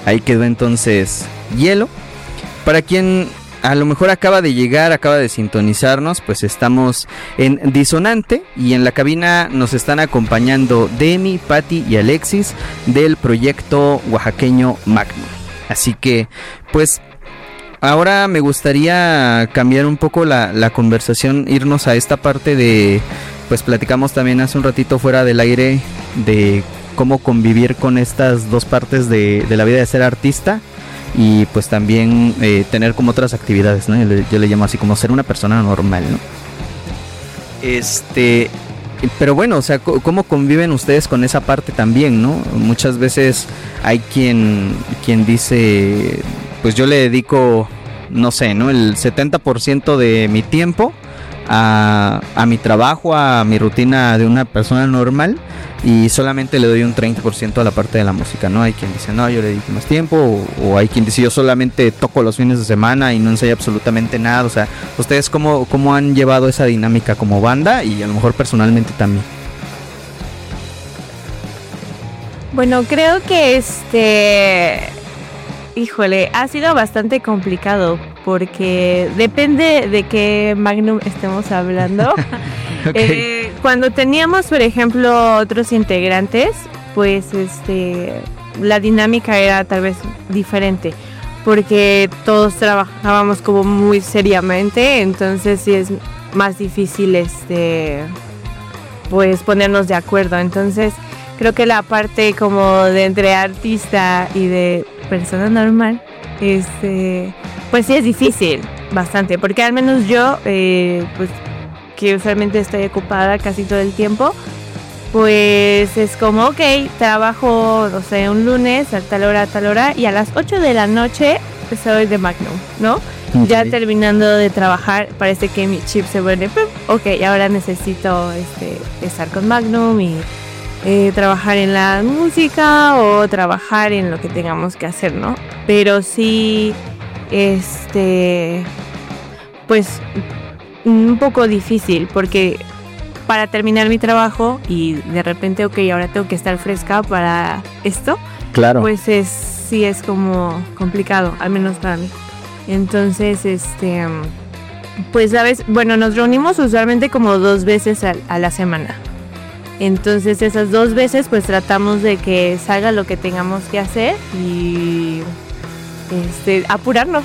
Ahí quedó entonces Hielo. Para quien a lo mejor acaba de llegar, acaba de sintonizarnos, pues estamos en Disonante y en la cabina nos están acompañando Demi, Patti y Alexis del proyecto oaxaqueño Magnum. Así que, pues, ahora me gustaría cambiar un poco la conversación, irnos a esta parte de, pues platicamos también hace un ratito fuera del aire de cómo convivir con estas dos partes de la vida de ser artista. Y pues también tener como otras actividades, ¿no? Yo le llamo así como ser una persona normal, ¿no? Pero bueno, o sea, ¿cómo conviven ustedes con esa parte también, no? Muchas veces hay quien dice, pues yo le dedico, no sé, ¿no? El 70% de mi tiempo a mi trabajo, a mi rutina de una persona normal, y solamente le doy un 30% a la parte de la música, ¿no? Hay quien dice, no, yo le dedico más tiempo, o hay quien dice, yo solamente toco los fines de semana y no ensayo absolutamente nada. O sea, ¿ustedes cómo han llevado esa dinámica como banda y a lo mejor personalmente también? Bueno, creo que híjole, ha sido bastante complicado porque depende de qué Magnum estemos hablando. Okay. Cuando teníamos, por ejemplo, otros integrantes, pues la dinámica era tal vez diferente porque todos trabajábamos como muy seriamente, entonces sí es más difícil pues ponernos de acuerdo. Entonces creo que la parte como de entre artista y de persona normal, pues sí es difícil bastante, porque al menos yo, pues que usualmente estoy ocupada casi todo el tiempo, pues es como, ok, trabajo, no sé, un lunes a tal hora, y a las 8 de la noche soy de Magnum, ¿no? Okay. Ya terminando de trabajar, parece que mi chip se vuelve, ok, ahora necesito estar con Magnum y trabajar en la música o trabajar en lo que tengamos que hacer, ¿no? Pero sí, pues un poco difícil porque para terminar mi trabajo y de repente, ok, ahora tengo que estar fresca para esto. Claro. Pues sí es como complicado, al menos para mí. Entonces, pues sabes, bueno, nos reunimos usualmente como 2 veces a la semana. Entonces esas 2 veces pues tratamos de que salga lo que tengamos que hacer y apurarnos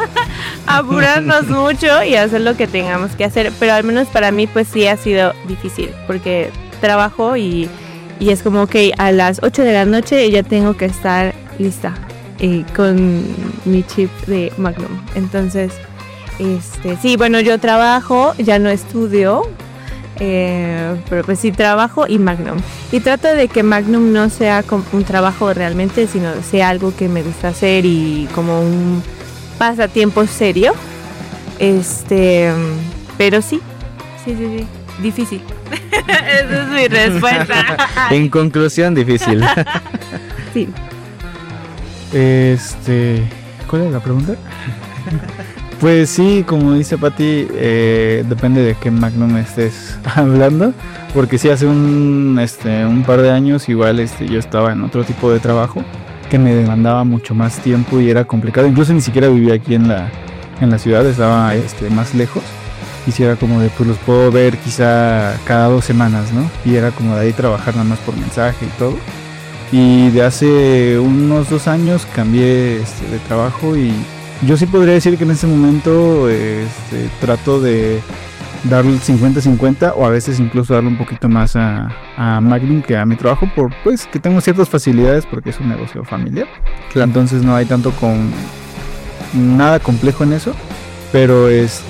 mucho y hacer lo que tengamos que hacer, pero al menos para mí pues sí ha sido difícil porque trabajo y es como que a las 8 de la noche ya tengo que estar lista con mi chip de Magnum. Entonces sí, bueno, yo trabajo, ya no estudio, pero pues sí trabajo y Magnum, y trato de que Magnum no sea como un trabajo realmente, sino sea algo que me gusta hacer y como un pasatiempo serio. Pero sí, difícil. Esa es mi respuesta. En conclusión, difícil. Sí. ¿Cuál es la pregunta? Pues sí, como dice Patti, depende de qué Magnum estés hablando, porque sí, hace un par de años igual yo estaba en otro tipo de trabajo que me demandaba mucho más tiempo y era complicado. Incluso ni siquiera vivía aquí en la ciudad, estaba más lejos, y sí era como de, pues los puedo ver quizá cada 2 semanas, ¿no? Y era como de ahí trabajar nada más por mensaje y todo. Y de hace unos 2 años cambié de trabajo y yo sí podría decir que en ese momento trato de darle el 50-50 o a veces incluso darle un poquito más a Magnum que a mi trabajo, por pues que tengo ciertas facilidades porque es un negocio familiar. Claro. Entonces no hay tanto nada complejo en eso, pero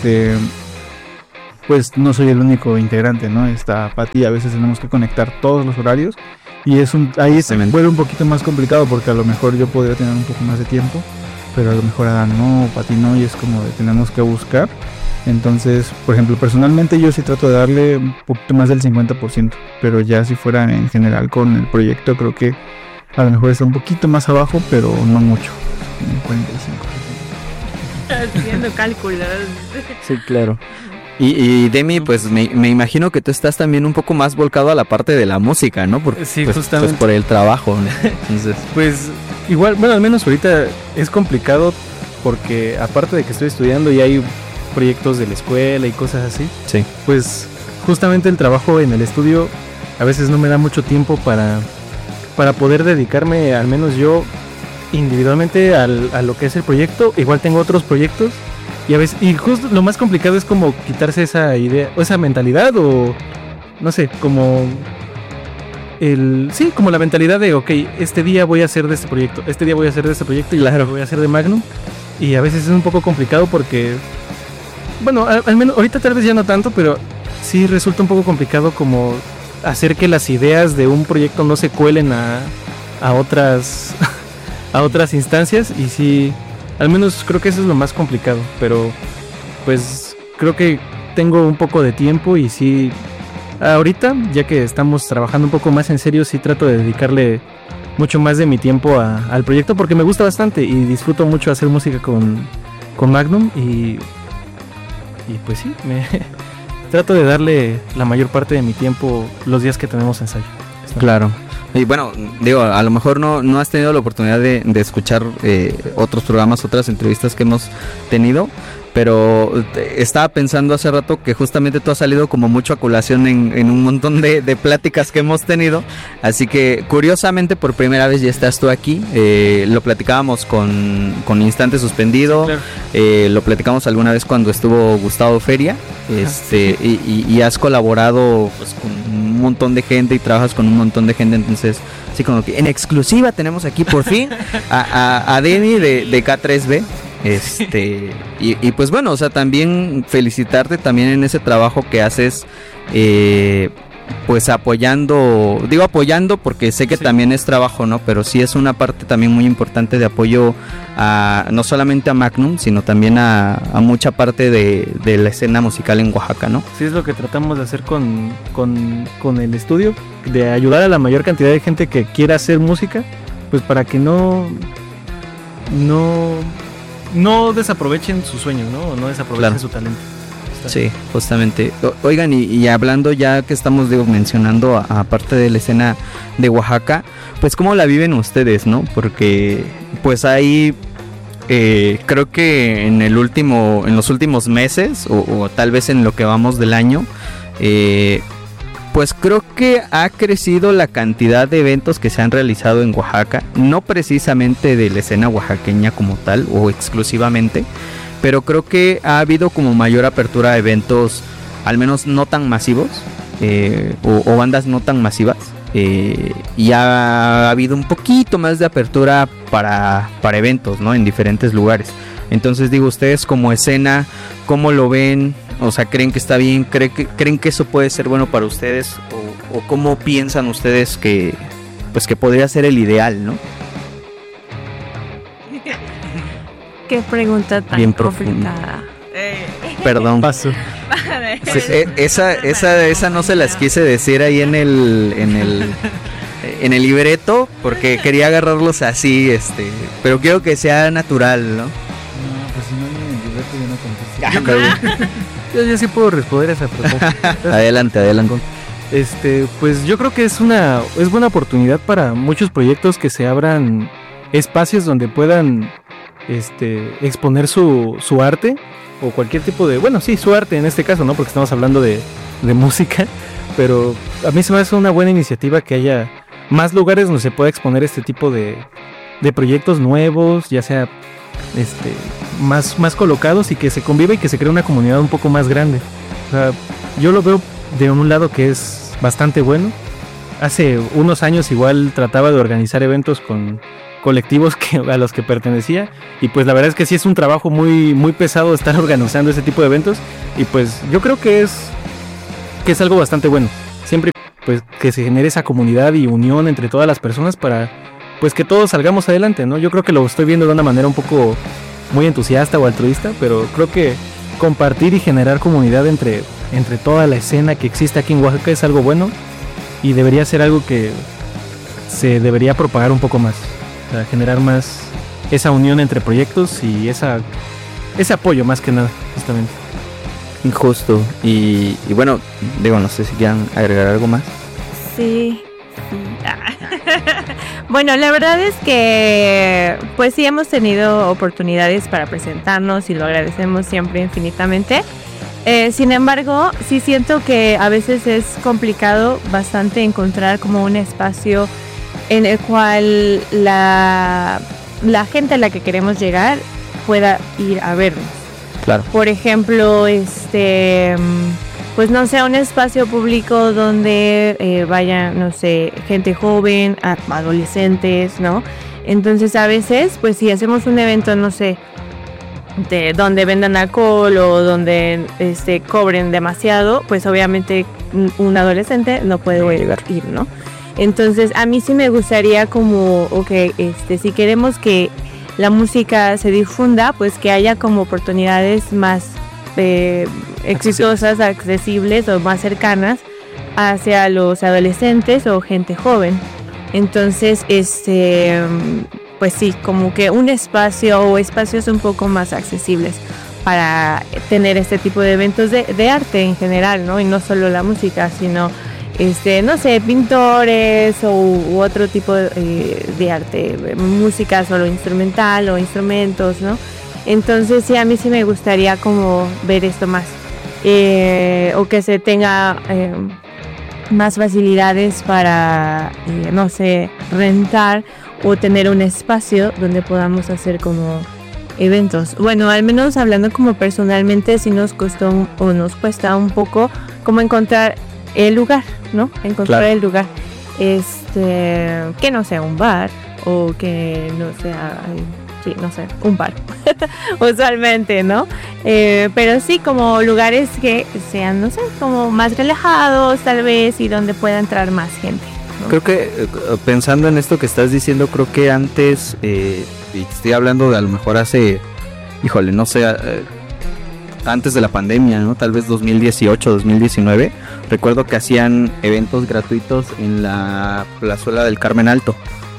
pues no soy el único integrante, ¿no? Está Patti, a veces tenemos que conectar todos los horarios y ahí se me vuelve un poquito más complicado porque a lo mejor yo podría tener un poco más de tiempo, pero a lo mejor Adán no, Patti no, y es como de tenemos que buscar. Entonces, por ejemplo, personalmente yo sí trato de darle un poquito más del 50%, pero ya si fuera en general con el proyecto creo que a lo mejor está un poquito más abajo, pero no mucho, un 45%. Haciendo cálculos. Sí, claro. Y Demi, pues me imagino que tú estás también un poco más volcado a la parte de la música, ¿no? Porque, sí, pues, justamente. Pues por el trabajo, ¿no? Entonces, pues igual, bueno, al menos ahorita es complicado porque aparte de que estoy estudiando y hay proyectos de la escuela y cosas así, Sí. pues justamente el trabajo en el estudio a veces no me da mucho tiempo para poder dedicarme, al menos yo individualmente, a lo que es el proyecto. Igual tengo otros proyectos y a veces, y justo lo más complicado es como quitarse esa idea o esa mentalidad, o no sé, como como la mentalidad de ok, este día voy a hacer de este proyecto, este día voy a hacer de este proyecto y claro, voy a hacer de Magnum. Y a veces es un poco complicado porque, bueno, al menos ahorita tal vez ya no tanto, pero sí resulta un poco complicado como hacer que las ideas de un proyecto no se cuelen a otras a otras instancias. Y sí, al menos creo que eso es lo más complicado, pero pues creo que tengo un poco de tiempo y sí, ahorita ya que estamos trabajando un poco más en serio, sí trato de dedicarle mucho más de mi tiempo al proyecto porque me gusta bastante y disfruto mucho hacer música con Magnum y pues sí, trato de darle la mayor parte de mi tiempo los días que tenemos ensayo. Claro. Y bueno, digo, a lo mejor no has tenido la oportunidad de escuchar otros programas, otras entrevistas que hemos tenido, pero estaba pensando hace rato que justamente tú has salido como mucho a colación en un montón de pláticas que hemos tenido, así que curiosamente por primera vez ya estás tú aquí. Lo platicábamos con Instante Suspendido, Claro. Lo platicamos alguna vez cuando estuvo Gustavo Feria, y has colaborado pues con un montón de gente y trabajas con un montón de gente, entonces sí, como que en exclusiva tenemos aquí por fin a Denny de K3B. Y pues bueno, o sea, también felicitarte también en ese trabajo que haces, pues apoyando porque sé que también es trabajo, ¿no? Pero sí es una parte también muy importante de apoyo no solamente a Magnum, sino también a mucha parte de la escena musical en Oaxaca, ¿no? Sí, es lo que tratamos de hacer con el estudio, de ayudar a la mayor cantidad de gente que quiera hacer música, pues para que no desaprovechen sus sueños, ¿no? O no desaprovechen Claro. su talento. Sí, justamente. Oigan, y hablando ya que estamos mencionando aparte de la escena de Oaxaca, pues cómo la viven ustedes, ¿no? Porque pues ahí creo que en los últimos meses o tal vez en lo que vamos del año, pues creo que ha crecido la cantidad de eventos que se han realizado en Oaxaca, no precisamente de la escena oaxaqueña como tal o exclusivamente, pero creo que ha habido como mayor apertura a eventos, al menos no tan masivos, o bandas no tan masivas, y ha habido un poquito más de apertura para eventos, ¿no? En diferentes lugares. Entonces digo, ustedes como escena, ¿cómo lo ven? O sea, ¿creen que está bien? ¿Creen que eso puede ser bueno para ustedes? ¿O cómo piensan ustedes que podría ser el ideal, ¿no? Qué pregunta tan Bien profunda. complicada. Perdón. Paso. Sí, esa no se las quise decir ahí en el libreto porque quería agarrarlos así, pero quiero que sea natural, ¿no? No, pues si no viene el libreto yo no contesto. Yo sí puedo responder esa pregunta. Adelante. Pues yo creo que es buena oportunidad para muchos proyectos que se abran espacios donde puedan exponer su arte o cualquier tipo de, bueno, sí, su arte en este caso, ¿no? Porque estamos hablando de música, pero a mí se me hace una buena iniciativa que haya más lugares donde se pueda exponer este tipo de proyectos nuevos, ya sea más colocados, y que se conviva y que se cree una comunidad un poco más grande. O sea, yo lo veo de un lado que es bastante bueno. Hace unos años igual trataba de organizar eventos con colectivos a los que pertenecía, y pues la verdad es que sí es un trabajo muy, muy pesado estar organizando ese tipo de eventos, y pues yo creo que es algo bastante bueno. Siempre pues que se genere esa comunidad y unión entre todas las personas para pues que todos salgamos adelante, ¿no? Yo creo que lo estoy viendo de una manera un poco muy entusiasta o altruista, pero creo que compartir y generar comunidad entre toda la escena que existe aquí en Oaxaca es algo bueno, y debería ser algo que se debería propagar un poco más, o sea, generar más esa unión entre proyectos y ese apoyo más que nada, justamente. Justo. Y bueno, no sé si quieran agregar algo más. Sí. Bueno, la verdad es que pues sí hemos tenido oportunidades para presentarnos y lo agradecemos siempre infinitamente. Sin embargo, sí siento que a veces es complicado bastante encontrar como un espacio en el cual la gente a la que queremos llegar pueda ir a vernos. Claro. Por ejemplo, pues no sé, un espacio público donde vaya, no sé, gente joven, adolescentes, ¿no? Entonces a veces, pues si hacemos un evento, no sé, de donde vendan alcohol o donde cobren demasiado, pues obviamente un adolescente no puede ir, ¿no? Entonces a mí sí me gustaría como, si queremos que la música se difunda, pues que haya como oportunidades más exitosas, accesibles o más cercanas hacia los adolescentes o gente joven. Entonces, pues sí, como que un espacio o espacios un poco más accesibles para tener este tipo de eventos de arte en general, ¿no? Y no solo la música, sino no sé, pintores u otro tipo de arte, música solo instrumental o instrumentos, ¿no? Entonces sí, a mí sí me gustaría como ver esto más, o que se tenga más facilidades para, no sé, rentar o tener un espacio donde podamos hacer como eventos. Bueno, al menos hablando como personalmente, sí nos costó o nos cuesta un poco como encontrar el lugar, ¿no? Encontrar Claro. el lugar, que no sea un bar o que no sea, sí, no sé, un bar, usualmente, ¿no? Pero sí como lugares que sean, no sé, como más relajados tal vez y donde pueda entrar más gente, ¿no? Creo que pensando en esto que estás diciendo, creo que antes, y estoy hablando de a lo mejor hace, híjole, no sé, antes de la pandemia, ¿no? Tal vez 2018, 2019, recuerdo que hacían eventos gratuitos en la plazuela del Carmen Alto,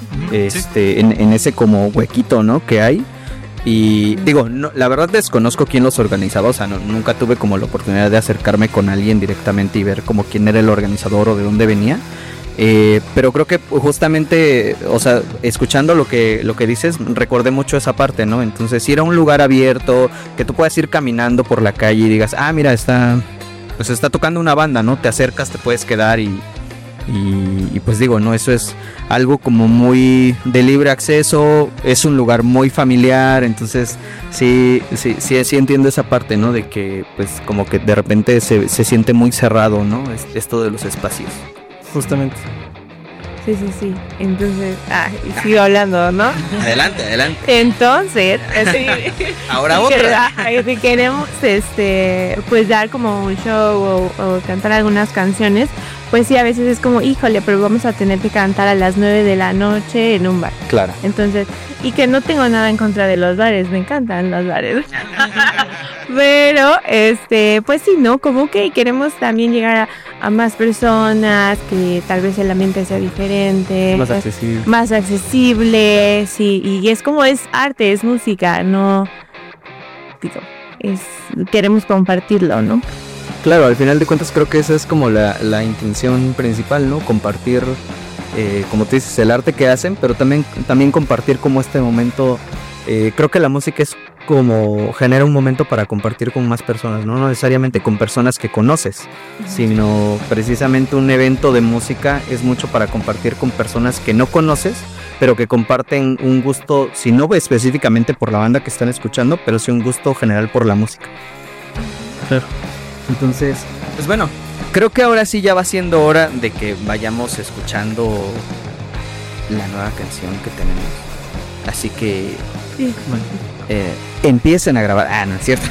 en ese como huequito, ¿no? Que hay. Y digo, no, la verdad desconozco quién los organizaba, o sea, nunca tuve como la oportunidad de acercarme con alguien directamente y ver como quién era el organizador o de dónde venía. Pero creo que justamente, o sea, escuchando lo que dices, recordé mucho esa parte, ¿no? Entonces, si era un lugar abierto, que tú puedas ir caminando por la calle y digas, mira, está tocando una banda, ¿no? Te acercas, te puedes quedar y pues digo, ¿no? Eso es algo como muy de libre acceso, es un lugar muy familiar, entonces sí entiendo esa parte, ¿no? De que pues como que de repente se siente muy cerrado, ¿no? Esto de los espacios. Justamente. Sí. Entonces, sigo hablando, ¿no? Adelante. Entonces, Ahora otra. Si queremos pues dar como un show o cantar algunas canciones, pues sí, a veces es como, híjole, pero vamos a tener que cantar a las 9 de la noche en un bar. Claro. Entonces, y que no tengo nada en contra de los bares, me encantan los bares. Pero, pues sí, ¿no? Como que queremos también llegar a más personas, que tal vez el ambiente sea diferente. Más accesible. Más accesible, sí, y es como es arte, es música, no, digo, queremos compartirlo, ¿no? Claro, al final de cuentas creo que esa es como la intención principal, ¿no? Compartir, como tú dices, el arte que hacen, pero también compartir como este momento. Creo que la música es como genera un momento para compartir con más personas, no necesariamente con personas que conoces, sino precisamente un evento de música es mucho para compartir con personas que no conoces, pero que comparten un gusto, si no específicamente por la banda que están escuchando, pero sí un gusto general por la música. Claro. Entonces, pues bueno, creo que ahora sí ya va siendo hora de que vayamos escuchando la nueva canción que tenemos. Así que empiecen a grabar. No es cierto.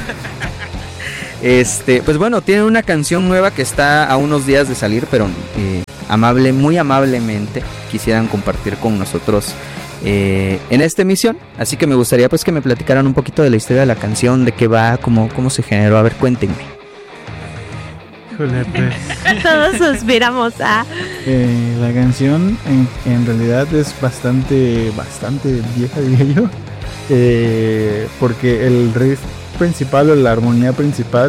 Pues bueno, tienen una canción nueva que está a unos días de salir, pero muy amablemente quisieran compartir con nosotros en esta emisión. Así que me gustaría pues que me platicaran un poquito de la historia de la canción, de qué va, cómo se generó. A ver, cuéntenme. Híjole, pues. Todos suspiramos a... La canción en realidad es bastante vieja, diría yo. Porque el riff principal o la armonía principal,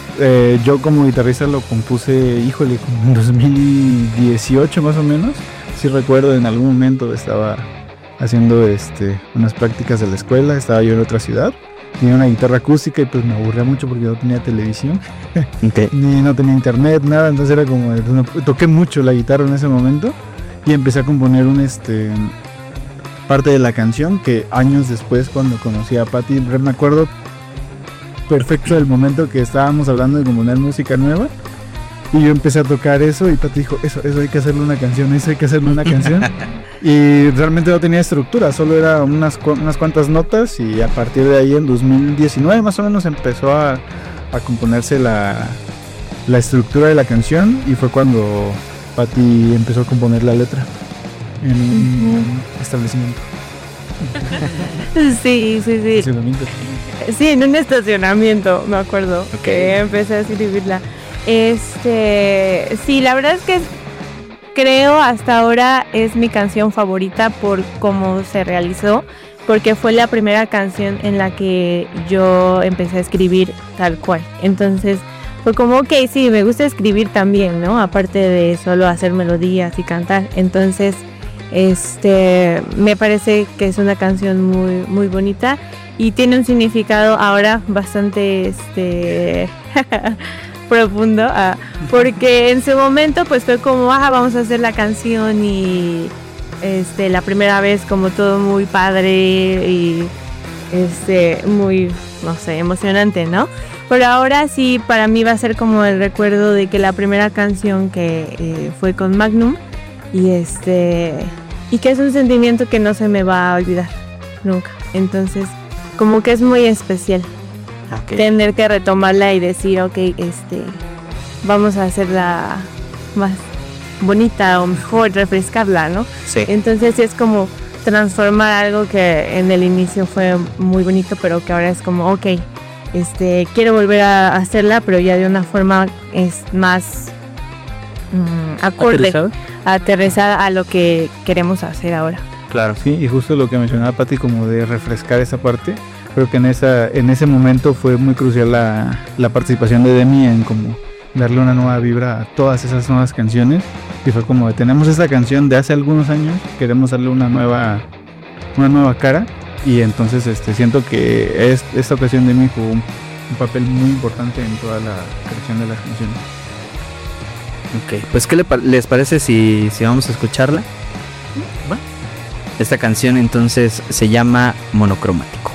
yo como guitarrista lo compuse, híjole, como en 2018 más o menos. sí recuerdo en algún momento estaba haciendo unas prácticas de la escuela, estaba yo en otra ciudad, tenía una guitarra acústica y pues me aburría mucho porque no tenía televisión, ni no tenía internet, nada, entonces era como, toqué mucho la guitarra en ese momento y empecé a componer parte de la canción que años después, cuando conocí a Patti, me acuerdo perfecto del momento que estábamos hablando de componer música nueva y yo empecé a tocar eso y Patti dijo, eso hay que hacerle una canción, y realmente no tenía estructura, solo era unas cuantas notas y a partir de ahí en 2019 más o menos empezó a componerse la estructura de la canción y fue cuando Patti empezó a componer la letra en un establecimiento. Sí. Sí, en un estacionamiento, me acuerdo, que empecé a escribirla. Sí, la verdad es que creo hasta ahora es mi canción favorita por cómo se realizó, porque fue la primera canción en la que yo empecé a escribir tal cual. Entonces fue como, ok, sí, me gusta escribir también, ¿no? Aparte de solo hacer melodías y cantar. Entonces, me parece que es una canción muy, muy bonita y tiene un significado ahora bastante, profundo, porque en su momento pues fue como, vamos a hacer la canción y la primera vez como todo muy padre y muy, no sé, emocionante, ¿no? Pero ahora sí, para mí va a ser como el recuerdo de que la primera canción que fue con Magnum y que es un sentimiento que no se me va a olvidar nunca. Entonces, como que es muy especial tener que retomarla y decir, vamos a hacerla más bonita o mejor, refrescarla, ¿no? Sí. Entonces es como transformar algo que en el inicio fue muy bonito, pero que ahora es como, quiero volver a hacerla, pero ya de una forma más acorde, aterrizada a lo que queremos hacer ahora. Claro, sí, y justo lo que mencionaba Patti, como de refrescar esa parte, creo que en ese momento fue muy crucial la participación de Demi en como darle una nueva vibra a todas esas nuevas canciones, y fue como tenemos esta canción de hace algunos años, queremos darle una nueva cara, y entonces siento que esta ocasión Demi jugó un papel muy importante en toda la creación de las canciones. Ok, pues ¿qué les parece si vamos a escucharla? ¿Va? Esta canción entonces se llama Monocromático.